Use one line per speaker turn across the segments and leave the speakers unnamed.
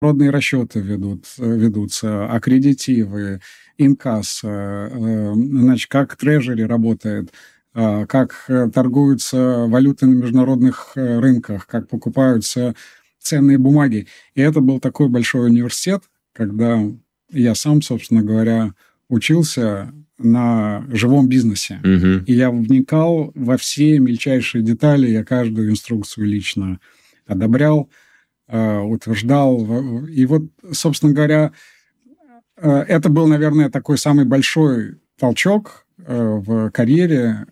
родные расчеты ведутся, аккредитивы, инкасса, значит, как трежери работает, как торгуются валюты на международных рынках, как покупаются ценные бумаги. И это был такой большой университет, когда я сам, собственно говоря, учился на живом бизнесе.
Угу.
И я вникал во все мельчайшие детали, я каждую инструкцию лично одобрял, утверждал. И вот, собственно говоря, это был, наверное, такой самый большой толчок в карьере,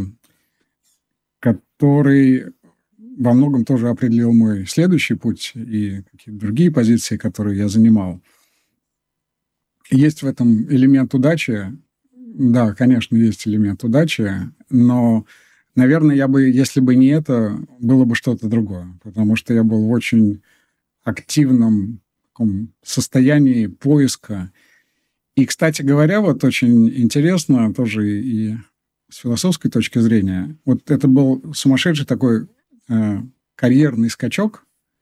который во многом тоже определил мой следующий путь и какие-то другие позиции, которые я занимал. Есть в этом элемент удачи. Да, конечно, есть элемент удачи, но, наверное, я бы, если бы не это, было бы что-то другое, потому что я был в очень активном таком состоянии поиска. И, кстати говоря, вот очень интересно тоже и с философской точки зрения, вот это был сумасшедший такой карьерный скачок,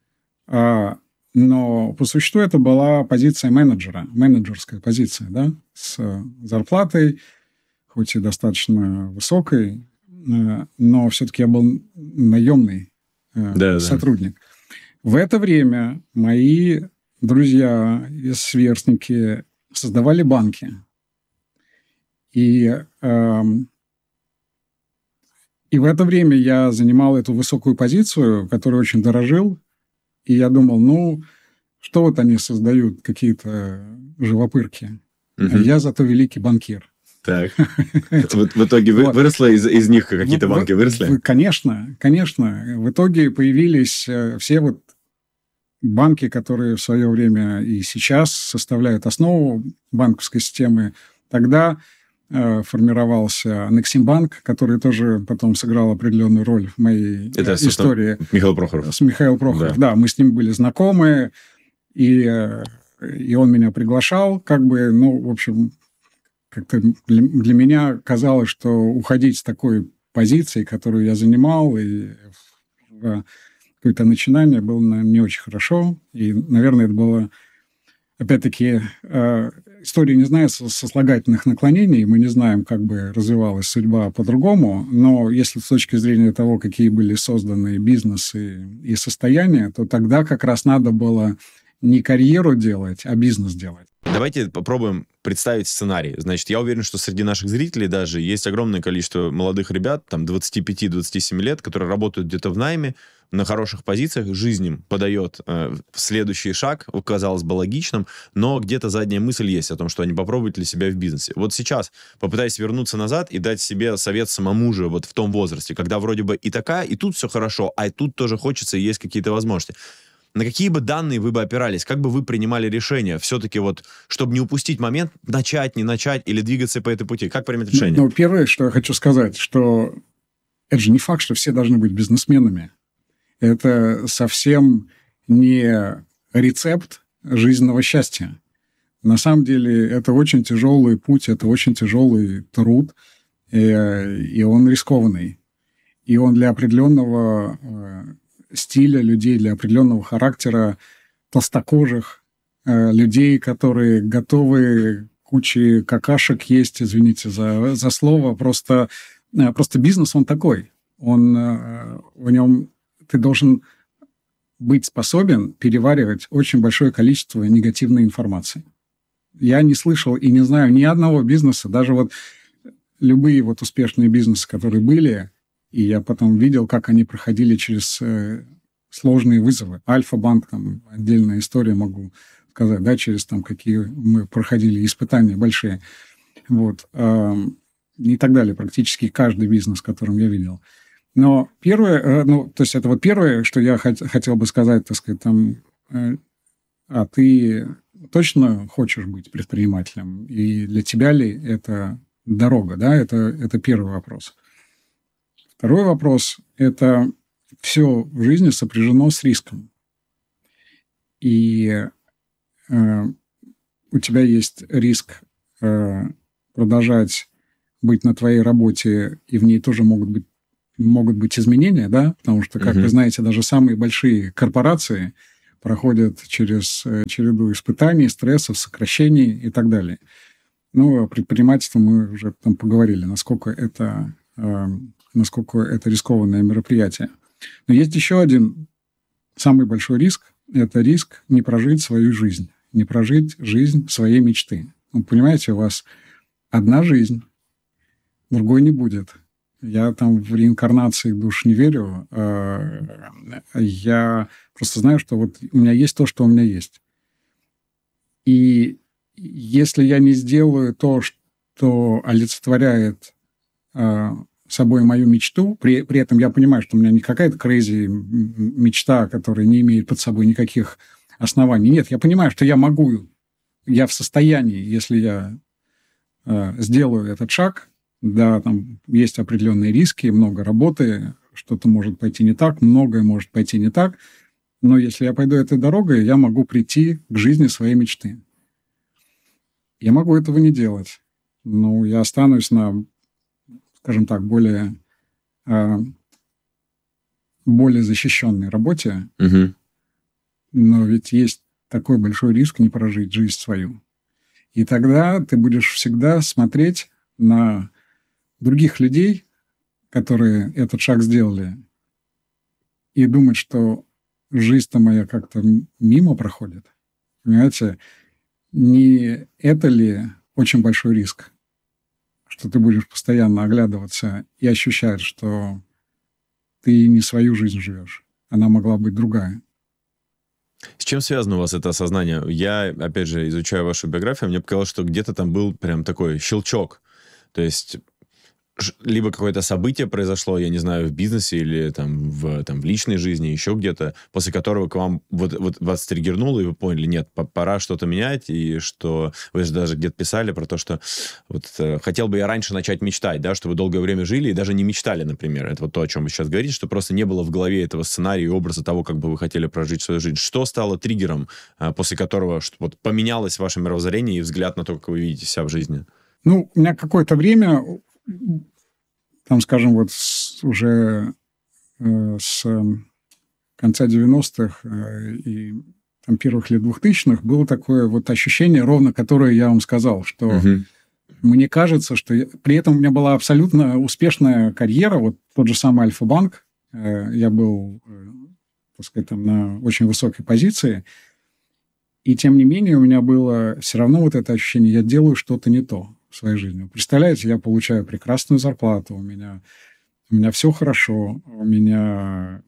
но по существу это была позиция менеджера, менеджерская позиция, да, с зарплатой, хоть и достаточно высокой, но все-таки я был наемный сотрудник. В это время мои друзья и сверстники создавали банки. И в это время я занимал эту высокую позицию, которой очень дорожил. И я думал, что вот они создают, какие-то живопырки. А я зато великий банкир.
Так. В итоге выросло из них какие-то банки? Выросли?
Конечно. В итоге появились все вот банки, которые в свое время и сейчас составляют основу банковской системы. Тогда формировался Нексимбанк, который тоже потом сыграл определенную роль в моей истории.
Михаил Прохоров.
Михаил Прохоров, да. Мы с ним были знакомы, и он меня приглашал, в общем, как-то для меня казалось, что уходить с такой позиции, которую я занимал, и в какое-то начинание было не очень хорошо. И, наверное, это было, опять-таки, история не знает сослагательных наклонений, мы не знаем, как бы развивалась судьба по-другому, но если с точки зрения того, какие были созданы бизнесы и состояния, то тогда как раз надо было не карьеру делать, а бизнес делать.
Давайте попробуем представить сценарий. Значит, я уверен, что среди наших зрителей даже есть огромное количество молодых ребят, там 25-27 лет, которые работают где-то в найме, на хороших позициях, жизнь им подает следующий шаг, казалось бы, логичным, но где-то задняя мысль есть о том, что они попробуют для себя в бизнесе. Вот сейчас попытаюсь вернуться назад и дать себе совет самому же вот в том возрасте, когда вроде бы и такая, и тут все хорошо, а и тут тоже хочется, и есть какие-то возможности. На какие бы данные вы бы опирались? Как бы вы принимали решение? Все-таки вот, чтобы не упустить момент, начать, не начать или двигаться по этой пути? Как принять решение?
Первое, что я хочу сказать, что это же не факт, что все должны быть бизнесменами. Это совсем не рецепт жизненного счастья. На самом деле, это очень тяжелый путь, это очень тяжелый труд, и он рискованный. И он для определенного стиля людей, для определенного характера толстокожих людей, которые готовы кучи какашек есть, извините за слово, просто бизнес, он такой. В нем ты должен быть способен переваривать очень большое количество негативной информации. Я не слышал и не знаю ни одного бизнеса, даже вот любые вот успешные бизнесы, которые были, и я потом видел, как они проходили через сложные вызовы. Альфа-банк, там отдельная история могу сказать, да, через там какие мы проходили испытания большие. Вот. И так далее. Практически каждый бизнес, которым я видел. Но первое, то есть это вот первое, что я хотел бы сказать, так сказать, там, а ты точно хочешь быть предпринимателем? И для тебя ли это дорога, да? Это первый вопрос. Второй вопрос – это все в жизни сопряжено с риском. И у тебя есть риск продолжать быть на твоей работе, и в ней тоже могут быть изменения, да, потому что, как вы знаете, даже самые большие корпорации проходят через череду испытаний, стрессов, сокращений и так далее. Ну, о предпринимательстве мы уже там поговорили, насколько это рискованное мероприятие. Но есть еще один самый большой риск. Это риск не прожить свою жизнь, не прожить жизнь своей мечты. Вы понимаете, у вас одна жизнь, другой не будет. Я там в реинкарнации душ не верю. Я просто знаю, что вот у меня есть то, что у меня есть. И если я не сделаю то, что олицетворяет собой мою мечту, при этом я понимаю, что у меня не какая-то крейзи мечта, которая не имеет под собой никаких оснований. Нет, я понимаю, что я могу, я в состоянии, если я сделаю этот шаг, да, там есть определенные риски, много работы, что-то может пойти не так, многое может пойти не так, но если я пойду этой дорогой, я могу прийти к жизни своей мечты. Я могу этого не делать. Ну, я останусь на, скажем так, более защищенной работе, но ведь есть такой большой риск не прожить жизнь свою. И тогда ты будешь всегда смотреть на других людей, которые этот шаг сделали, и думать, что жизнь-то моя как-то мимо проходит. Понимаете, не это ли очень большой риск, что ты будешь постоянно оглядываться и ощущать, что ты не свою жизнь живешь, она могла быть другая.
С чем связано у вас это осознание? Я, опять же, изучаю вашу биографию, мне показалось, что где-то там был прям такой щелчок. То есть либо какое-то событие произошло, я не знаю, в бизнесе или там в личной жизни, еще где-то, после которого к вам вот вас триггернуло, и вы поняли, нет, пора что-то менять, и что вы же даже где-то писали про то, что вот хотел бы я раньше начать мечтать, да, что вы долгое время жили и даже не мечтали, например. Это вот то, о чем вы сейчас говорите, что просто не было в голове этого сценария и образа того, как бы вы хотели прожить свою жизнь. Что стало триггером, после которого вот поменялось ваше мировоззрение и взгляд на то, как вы видите себя в жизни?
Ну, у меня какое-то время, там, скажем, вот уже с конца 90-х и там, первых лет 2000-х было такое вот ощущение, ровно которое я вам сказал, что мне кажется, что при этом у меня была абсолютно успешная карьера, вот тот же самый Альфа-банк, я был, так сказать, там на очень высокой позиции, и тем не менее у меня было все равно вот это ощущение, я делаю что-то не то в своей жизни. Представляете, я получаю прекрасную зарплату, у меня все хорошо, у меня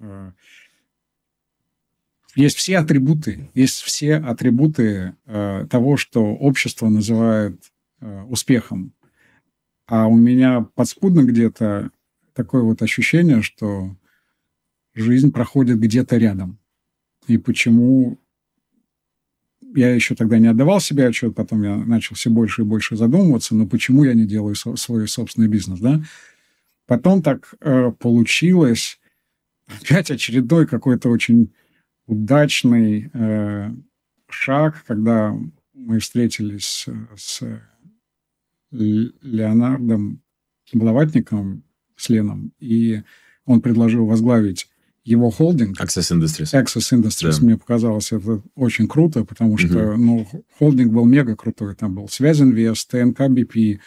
есть все атрибуты того, что общество называет успехом. А у меня подспудно где-то такое вот ощущение, что жизнь проходит где-то рядом. И почему... Я еще тогда не отдавал себе отчет, потом я начал все больше и больше задумываться, но почему я не делаю свой собственный бизнес, да? Потом так получилось, опять очередной какой-то очень удачный шаг, когда мы встретились с Леонардом Блаватником, с Леном, и он предложил возглавить его холдинг.
Access Industries.
Access Industries. Да. Мне показалось это очень круто, потому что холдинг был мега крутой. Там был Связинвест, ТНК БП,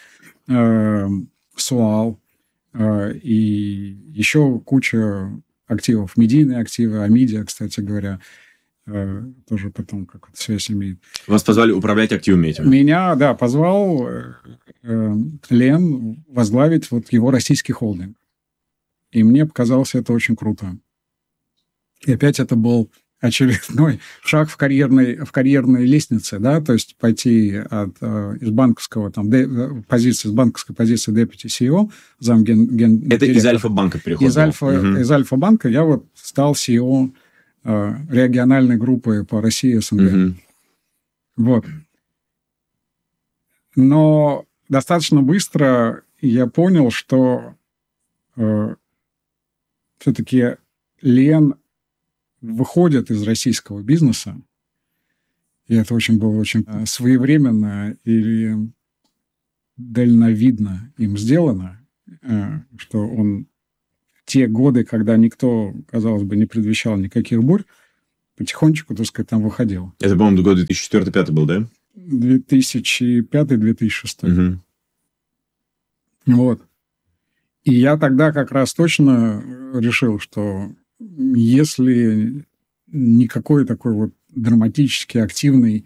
Суал и еще куча активов. Медийные активы, Амидиа, кстати говоря, тоже потом какую-то связь имеет.
Вас позвали управлять активами этими?
Меня, да, позвал Лен возглавить вот его российский холдинг. И мне показалось это очень круто. И опять это был очередной шаг в карьерной лестнице, да, то есть пойти из банковской позиции Deputy CEO,
Это из Альфа-банка переход?
Из Альфа-банка я вот стал CEO региональной группы по России и СНГ. Вот. Но достаточно быстро я понял, что все-таки Лен выходят из российского бизнеса, и это было очень своевременно и дальновидно им сделано, что он в те годы, когда никто, казалось бы, не предвещал никаких бурь, потихонечку, так сказать, там выходил.
Это, по-моему, год 2004-2005 был, да?
2005-2006. Вот. И я тогда как раз точно решил, что если никакой такой вот драматически активной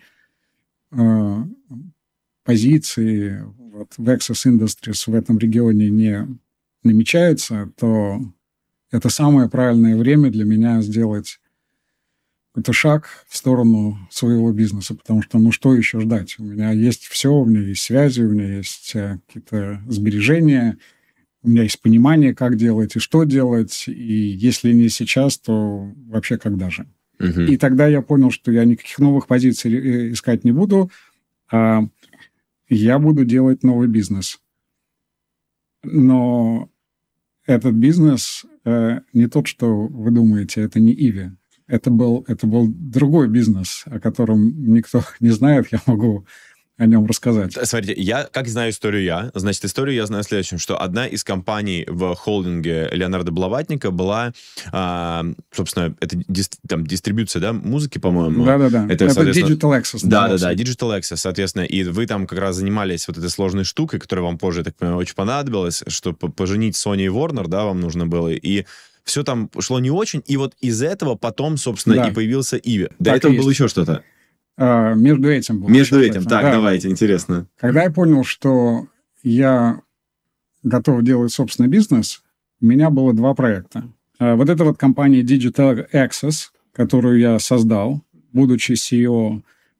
позиции вот, в Access Industries в этом регионе не намечается, то это самое правильное время для меня сделать какой-то шаг в сторону своего бизнеса, потому что, ну, что еще ждать? У меня есть все, у меня есть связи, у меня есть какие-то сбережения, у меня есть понимание, как делать и что делать, и если не сейчас, то вообще когда же? И тогда я понял, что я никаких новых позиций искать не буду, а я буду делать новый бизнес. Но этот бизнес не тот, что вы думаете, это не Иви. Это был другой бизнес, о котором никто не знает, я могу о нем рассказать.
Смотрите, как знаю историю значит, историю я знаю в следующем, что одна из компаний в холдинге Леонардо Блаватника была, собственно, это там дистрибьюция, да, музыки, по-моему.
Да-да-да. Это Digital Access.
Да-да-да, Digital Access, соответственно. И вы там как раз занимались вот этой сложной штукой, которая вам позже, я так понимаю, очень понадобилась, что поженить Sony и Warner, да, вам нужно было, и все там шло не очень, и вот из этого потом, собственно, и появился Иви. До этого было еще что-то.
Между этим было.
Между этим, так, да. Давайте, интересно.
Когда я понял, что я готов делать собственный бизнес, у меня было два проекта. Вот эта вот компания Digital Access, которую я создал, будучи CEO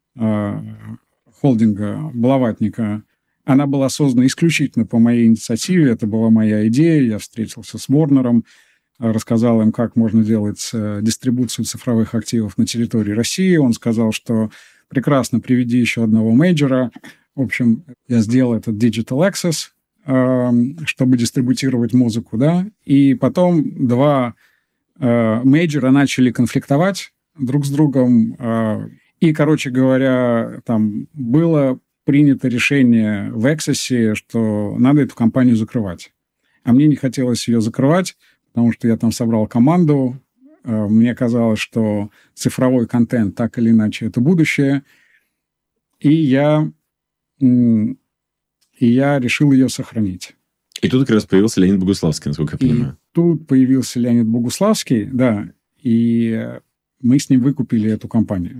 холдинга Блаватника, она была создана исключительно по моей инициативе, это была моя идея, я встретился с Warner'ом, рассказал им, как можно делать дистрибуцию цифровых активов на территории России. Он сказал, что прекрасно, приведи еще одного мейджора. В общем, я сделал этот Digital Access, чтобы дистрибутировать музыку, да. И потом два мейджора начали конфликтовать друг с другом. И, короче говоря, там было принято решение в Access, что надо эту компанию закрывать. А мне не хотелось ее закрывать, потому что я там собрал команду. Мне казалось, что цифровой контент так или иначе это будущее. И я решил ее сохранить.
И тут как раз появился Леонид Богуславский, насколько я понимаю.
И тут появился Леонид Богуславский, да, и мы с ним выкупили эту компанию.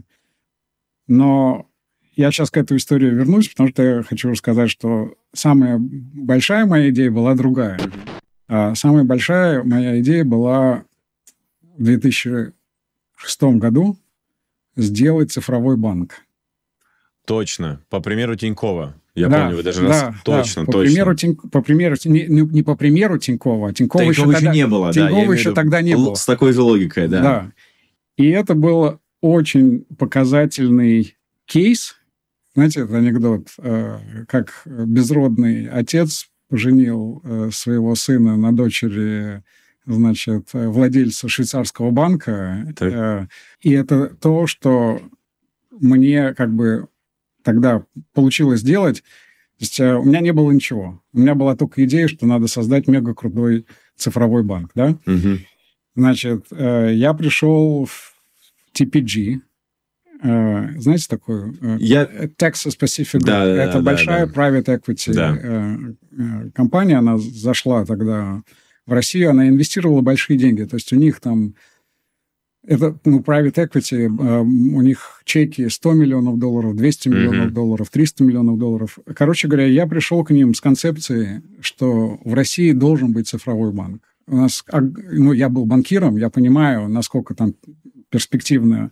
Но я сейчас к этой истории вернусь, потому что я хочу рассказать, что самая большая моя идея была другая. А самая большая моя идея была в 2006 году сделать цифровой банк.
Точно. По примеру Тинькова. Я
да,
помню, вы даже раз... Точно,
по
точно.
Примеру, не по примеру Тинькова. Тинькова еще
не было.
Тинькова еще тогда не было.
С такой же логикой, да.
Да. И это был очень показательный кейс. Знаете, это анекдот, как безродный отец поженил своего сына на дочери, значит, владельца швейцарского банка. И это то, что мне как бы тогда получилось сделать. То есть у меня не было ничего. У меня была только идея, что надо создать мега крутой цифровой банк, да?
Угу.
Значит, я пришел в TPG. Знаете такую? Texas Pacific Group. Это большая private equity компания. Она зашла тогда в Россию. Она инвестировала большие деньги. То есть у них там... Это, private equity, у них чеки $100 миллионов, 200 миллионов долларов, 300 миллионов долларов. Короче говоря, я пришел к ним с концепцией, что в России должен быть цифровой банк. У нас, я был банкиром, я понимаю, насколько там перспективно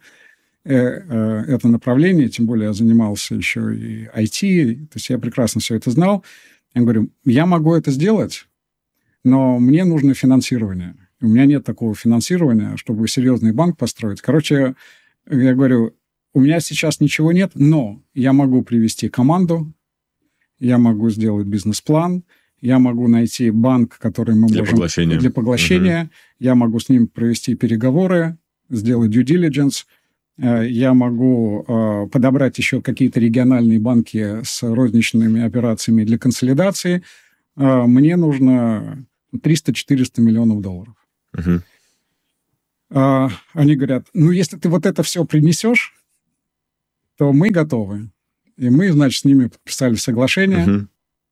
это направление, тем более я занимался еще и IT, то есть я прекрасно все это знал. Я говорю, я могу это сделать, но мне нужно финансирование. У меня нет такого финансирования, чтобы серьезный банк построить. Короче, я говорю, у меня сейчас ничего нет, но я могу привести команду, я могу сделать бизнес-план, я могу найти банк, который мы можем... Для поглощения. Я могу с ним провести переговоры, сделать due diligence. Я могу подобрать еще какие-то региональные банки с розничными операциями для консолидации. Мне нужно 300-400 миллионов долларов. Они говорят, ну, если ты вот это все принесешь, то мы готовы. И мы, значит, с ними подписали соглашение,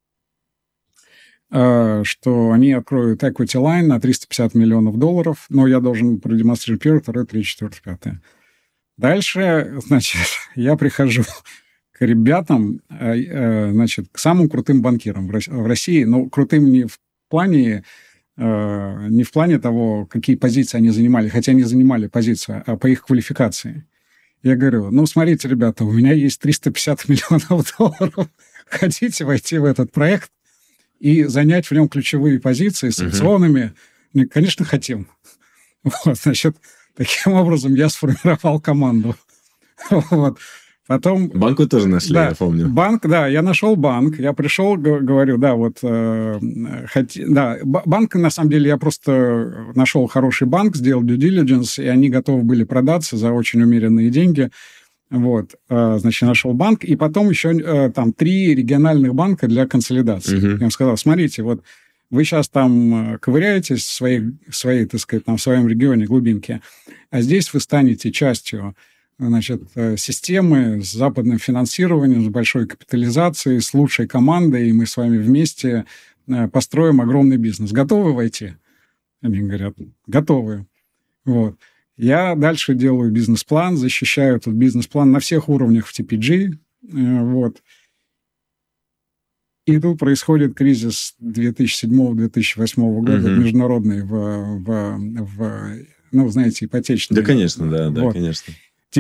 что они откроют equity line на $350 миллионов, но я должен продемонстрировать первое, второе, третье, четвертое, пятое. Дальше, значит, я прихожу к ребятам, значит, к самым крутым банкирам в России, но крутым не в плане того, какие позиции они занимали, хотя они занимали позицию, а по их квалификации. Я говорю, ну, смотрите, ребята, у меня есть $350 миллионов. Хотите войти в этот проект и занять в нем ключевые позиции с акционами? Ну, конечно, хотим. Вот, значит, таким образом я сформировал команду. Вот. Потом...
Банк вы тоже нашли,
да,
я помню.
Банк, да, я нашел банк. Я пришел, говорю, да, вот... банк, на самом деле, я просто нашел хороший банк, сделал due diligence, и они готовы были продаться за очень умеренные деньги. Вот, значит, нашел банк. И потом еще там 3 региональных банка для консолидации. Я им сказал, смотрите, вот вы сейчас там ковыряетесь в своей, так сказать, там, в своем регионе глубинке, а здесь вы станете частью, значит, системы с западным финансированием, с большой капитализацией, с лучшей командой, и мы с вами вместе построим огромный бизнес. Готовы войти? Они говорят, готовы. Вот. Я дальше делаю бизнес-план, защищаю этот бизнес-план на всех уровнях в TPG. Вот. И тут происходит кризис 2007-2008 года, международный, ну, знаете, ипотечный.
Да, конечно, да, конечно.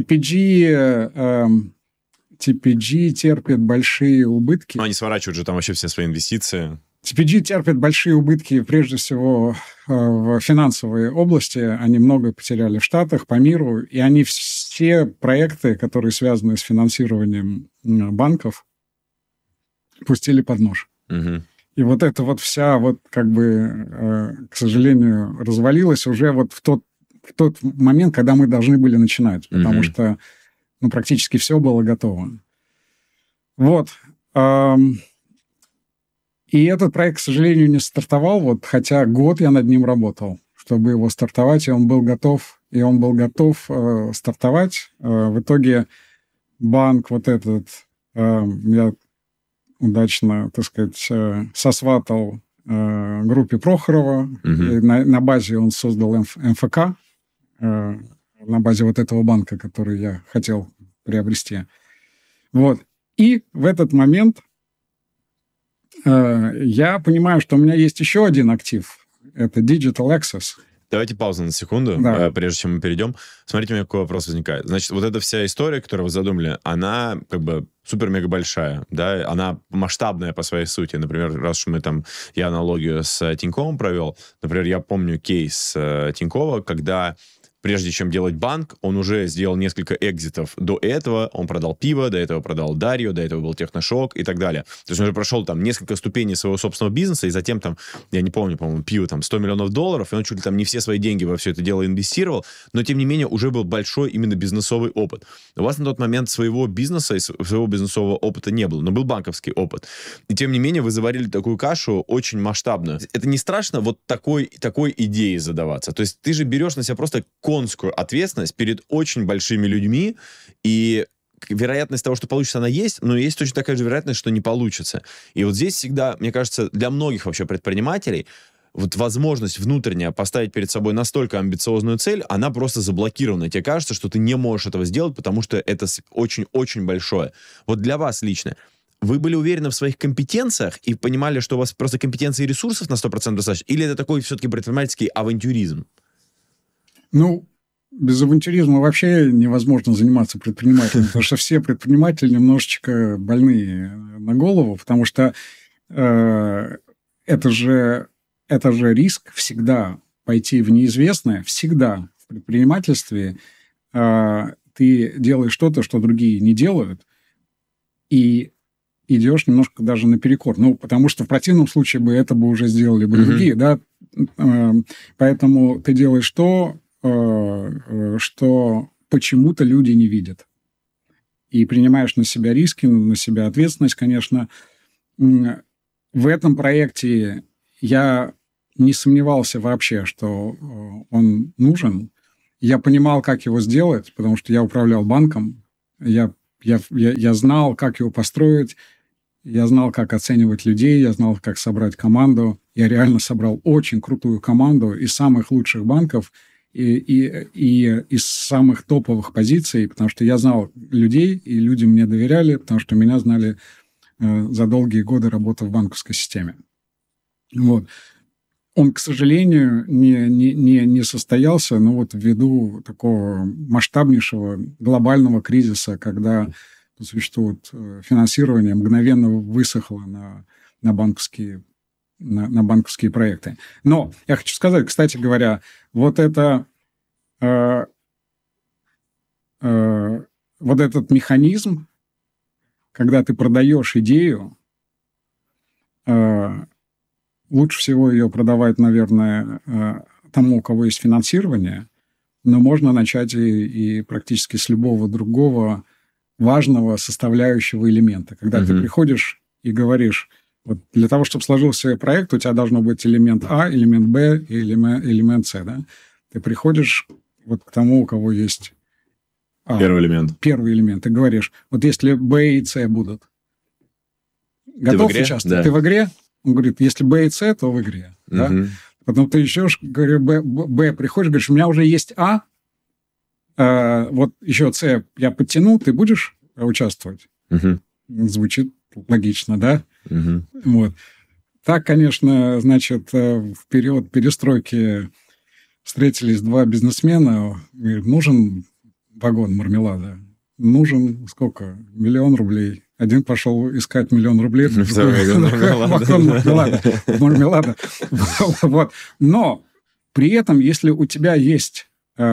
TPG терпит большие убытки.
Но они сворачивают же там вообще все свои инвестиции.
TPG терпит большие убытки, прежде всего, в финансовой области. Они много потеряли в Штатах, по миру. И они все проекты, которые связаны с финансированием банков, пустили под нож. И вот эта вот вся, вот как бы, к сожалению, развалилась уже вот в тот момент, когда мы должны были начинать. Потому что, ну, практически все было готово. Вот. И этот проект, к сожалению, не стартовал, вот, хотя год я над ним работал, чтобы его стартовать, и он был готов стартовать. В итоге банк вот этот я удачно, так сказать, сосватал группе Прохорова. И на базе он создал МФК, на базе вот этого банка, который я хотел приобрести. Вот. И в этот момент я понимаю, что у меня есть еще один актив. Это Digital Access.
Давайте паузу на секунду, прежде чем мы перейдем. Смотрите, у меня какой вопрос возникает. Значит, вот эта вся история, которую вы задумали, она как бы супер-мега большая, да, она масштабная по своей сути. Например, раз уж я аналогию с Тиньковым провел, например, я помню кейс Тинькова, когда прежде чем делать банк, он уже сделал несколько экзитов. До этого он продал пиво, до этого продал Дарью, до этого был Техношок и так далее. То есть он уже прошел там несколько ступеней своего собственного бизнеса, и затем там, я не помню, по-моему, пиво там $100 миллионов, и он чуть ли там не все свои деньги во все это дело инвестировал, но тем не менее уже был большой именно бизнесовый опыт. У вас на тот момент своего бизнеса и своего бизнесового опыта не было, но был банковский опыт. И тем не менее вы заварили такую кашу очень масштабную. Это не страшно вот такой идеей задаваться? То есть ты же берешь на себя просто конскую ответственность перед очень большими людьми, и вероятность того, что получится, она есть, но есть точно такая же вероятность, что не получится. И вот здесь всегда, мне кажется, для многих вообще предпринимателей вот возможность внутренняя поставить перед собой настолько амбициозную цель, она просто заблокирована. Тебе кажется, что ты не можешь этого сделать, потому что это очень-очень большое. Вот для вас лично, вы были уверены в своих компетенциях и понимали, что у вас просто компетенции и ресурсов на 100% достаточно? Или это такой все-таки предпринимательский авантюризм?
Ну, без авантюризма вообще невозможно заниматься предпринимателем, потому что все предприниматели немножечко больные на голову, потому что это же риск всегда пойти в неизвестное, всегда в предпринимательстве ты делаешь что-то, что другие не делают, и идешь немножко даже наперекор. Ну, потому что в противном случае это бы уже сделали бы другие, да. Поэтому ты делаешь то, что почему-то люди не видят. И принимаешь на себя риски, на себя ответственность, конечно. В этом проекте я не сомневался вообще, что он нужен. Я понимал, как его сделать, потому что я управлял банком. Я знал, как его построить. Я знал, как оценивать людей. Я знал, как собрать команду. Я реально собрал очень крутую команду из самых лучших банков и из самых топовых позиций, потому что я знал людей, и люди мне доверяли, потому что меня знали за долгие годы работы в банковской системе. Вот. Он, к сожалению, не состоялся, но вот ввиду такого масштабнейшего глобального кризиса, когда существует финансирование, мгновенно высохло на банковские проекты. Но я хочу сказать, кстати говоря, вот этот механизм, когда ты продаешь идею, лучше всего ее продавать, наверное, тому, у кого есть финансирование, но можно начать и практически с любого другого важного составляющего элемента. Когда ты приходишь и говоришь, вот для того, чтобы сложился проект, у тебя должно быть элемент А, элемент Б и элемент С. Да? Ты приходишь вот к тому, у кого есть
первый элемент.
Ты говоришь, вот если Б и С будут, готов участвовать?
Да.
Ты в игре? Он говорит, если Б и С, то в игре. Да? Потом ты еще говоришь, Б приходишь, говоришь, у меня уже есть А, вот еще С я подтяну, ты будешь участвовать? Звучит логично, да? Вот. Так, конечно, значит, в период перестройки встретились два бизнесмена, говорит, нужен вагон мармелада. Нужен сколько? 1 000 000 рублей. Один пошел искать 1 000 000 рублей. Вагон мармелада. Вот. Но при этом, если у тебя есть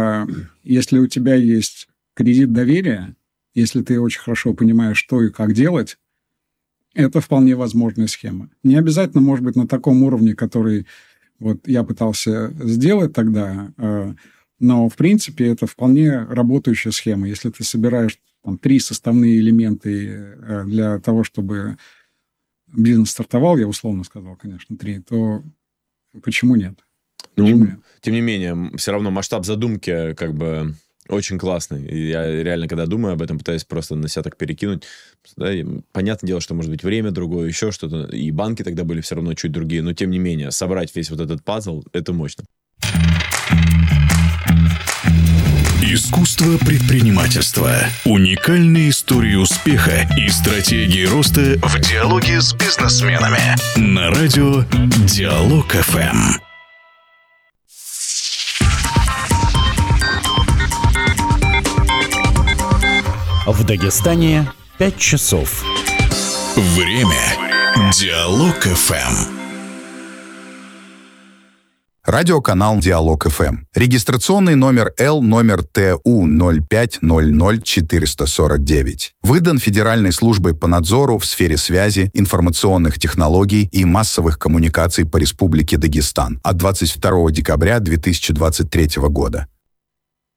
кредит доверия, если ты очень хорошо понимаешь, что и как делать, это вполне возможная схема. Не обязательно, может быть, на таком уровне, который вот я пытался сделать тогда, но, в принципе, это вполне работающая схема. Если ты собираешь там 3 составные элементы для того, чтобы бизнес стартовал, я условно сказал, конечно, 3, то почему нет?
Тем не менее, все равно масштаб задумки как бы очень классный. И я реально, когда думаю об этом, пытаюсь просто на себя так перекинуть. Да, понятное дело, что может быть время другое, еще что-то. И банки тогда были все равно чуть другие. Но, тем не менее, собрать весь вот этот пазл, это мощно.
Искусство предпринимательства. Уникальные истории успеха и стратегии роста в диалоге с бизнесменами. На радио Диалог ФМ.
В Дагестане 5 часов.
Время. Диалог ФМ.
Радиоканал «Диалог ФМ». Регистрационный номер Л номер ТУ 0500449. Выдан Федеральной службой по надзору в сфере связи, информационных технологий и массовых коммуникаций по Республике Дагестан от 22 декабря 2023 года.